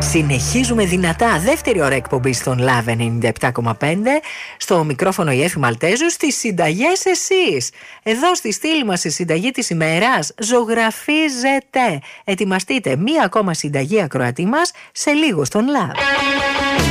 Συνεχίζουμε δυνατά. Δεύτερη ώρα εκπομπή στον Love 97,5. Στο μικρόφωνο η Έφη Μαλτέζου. Στις συνταγές εσείς. Εδώ στη στήλη μας η συνταγή της ημέρας ζωγραφίζεται. Ετοιμαστείτε μία ακόμα συνταγή ακροατή μας σε λίγο στον Love.